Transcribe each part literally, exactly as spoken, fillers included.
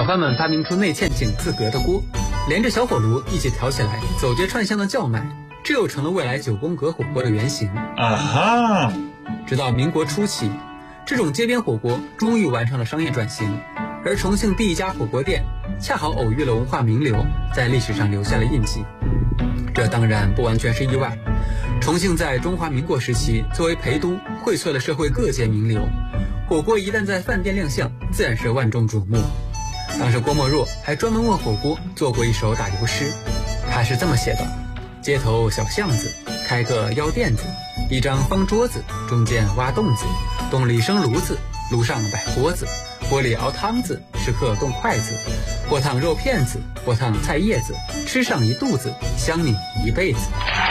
小贩们发明出内嵌井字格的锅，连着小火炉一起挑起来，走街串巷的叫卖，这又成了未来九宫格火锅的原型。 啊哈！ 直到民国初期，这种街边火锅终于完成了商业转型，而重庆第一家火锅店恰好偶遇了文化名流，在历史上留下了印记。这当然不完全是意外，重庆在中华民国时期作为陪都，荟萃了社会各界名流，火锅一旦在饭店亮相，自然是万众瞩目。当时郭沫若还专门为火锅做过一首打油诗，他是这么写的：街头小巷子开个药店子，一张方桌子中间挖洞子，洞里生炉子，炉上摆锅子，锅里熬汤子，食客动筷子，锅烫肉片子，锅烫菜叶子，吃上一肚子，香你一辈子。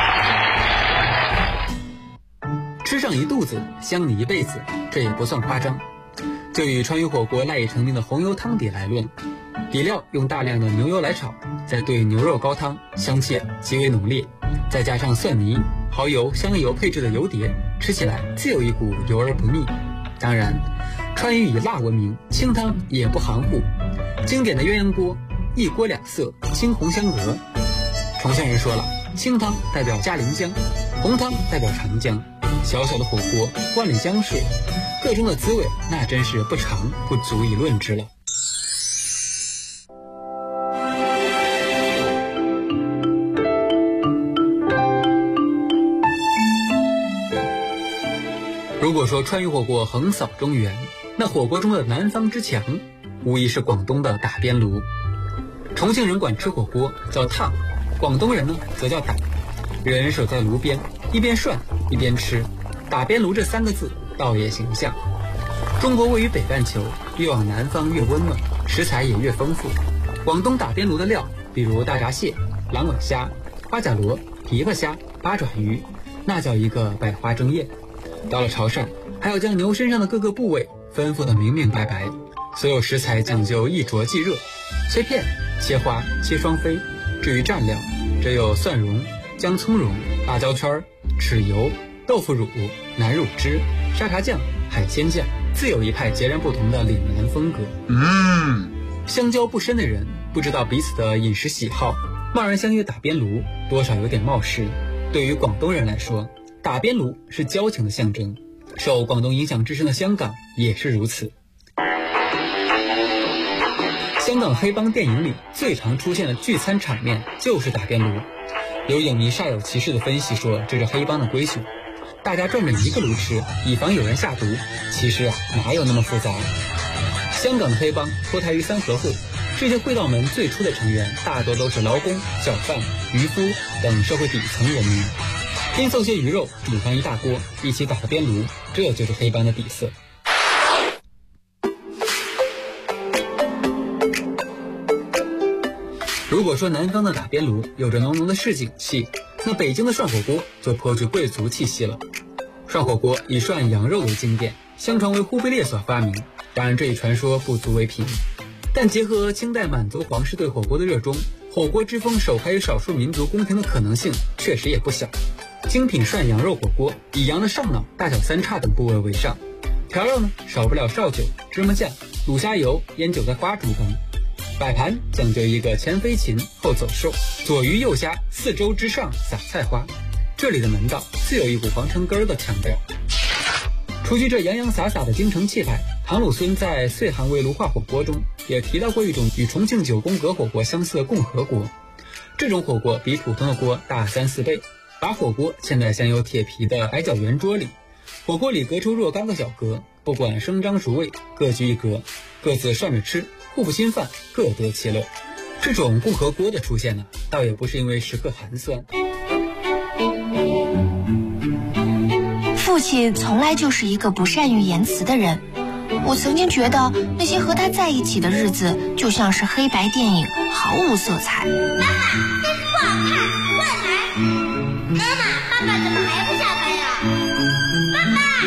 吃上一肚子，香你一辈子，这也不算夸张。就以川渝火锅赖以成名的红油汤底来论，底料用大量的牛油来炒，再兑牛肉高汤，香气极为浓烈，再加上蒜泥、蚝油、香油配制的油碟，吃起来自有一股油而不腻。当然，川渝以辣闻名，清汤也不含糊。经典的鸳鸯锅，一锅两色，青红相隔。重庆人说了，清汤代表嘉陵江，红汤代表长江。小小的火锅，万里江水，个中的滋味，那真是不尝不足以论之了。如果说川渝火锅横扫中原，那火锅中的南方之强，无疑是广东的打边炉。重庆人管吃火锅叫烫，广东人呢则叫打。人守在炉边，一边涮一边吃，打边炉这三个字倒也形象。中国位于北半球，越往南方越温暖，食材也越丰富。广东打边炉的料，比如大闸蟹、狼尾虾、花甲螺、琵琶虾、八爪鱼，那叫一个百花争艳。到了潮汕，还要将牛身上的各个部位吩咐得明明白白，所有食材讲究一灼即热，切片、切花、切双飞。至于蘸料，只有蒜蓉、姜葱蓉、辣椒圈、豉油、豆腐乳、南乳汁、沙茶酱、海鲜酱，自有一派截然不同的岭南风格。 嗯， 相交不深的人不知道彼此的饮食喜好，贸然相约打边炉，多少有点冒失。对于广东人来说，打边炉是交情的象征，受广东影响至深的香港也是如此。香港黑帮电影里最常出现的聚餐场面就是打边炉，有影迷煞有其事的分析说，这是黑帮的规矩，大家转着一个炉吃，以防有人下毒。其实啊，哪有那么复杂？香港的黑帮脱胎于三合会，这些会道门最初的成员大多都是劳工、小贩、渔夫等社会底层人民，拼凑些鱼肉煮上一大锅，一起打个边炉，这就是黑帮的底色。如果说南方的打边炉有着浓浓的市井气，那北京的涮火锅就颇具贵族气息了。涮火锅以涮羊肉为经典，相传为忽必烈所发明，当然这一传说不足为凭。但结合清代满族皇室对火锅的热衷，火锅之风首开于少数民族宫廷的可能性确实也不小。精品涮羊肉火锅以羊的上脑、大小三叉等部位为上，调料呢少不了绍酒、芝麻酱、卤虾油、烟酒在花烛中。摆盘讲究一个前飞禽后走兽，左鱼右虾，四周之上撒菜花。这里的门道自有一股皇城根儿的腔调。除去这洋洋洒洒的京城气派，唐鲁孙在《岁寒围炉化火锅》中也提到过一种与重庆九宫格火锅相似的共和锅。这种火锅比普通的锅大三四倍，把火锅嵌在镶有铁皮的矮脚圆桌里，火锅里隔出若干个小格，不管生张熟味，各居一格，各自涮着吃，互不侵犯，各得其乐。这种共和锅的出现呢，倒也不是因为食客寒酸。 父亲从来就是一个不善于言辞的人，我曾经觉得那些和他在一起的日子就像是黑白电影，毫无色彩。 妈妈，这不好看，乱来！妈妈，爸爸怎么还不下班呀？爸爸，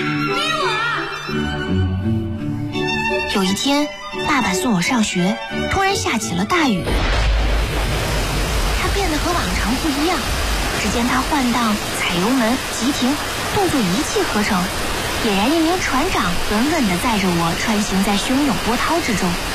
给我！ 有一天，爸爸送我上学，突然下起了大雨。他变得和往常不一样，只见他换挡、踩油门、急停，动作一气呵成，俨然一名船长，稳稳地载着我穿行在汹涌波涛之中。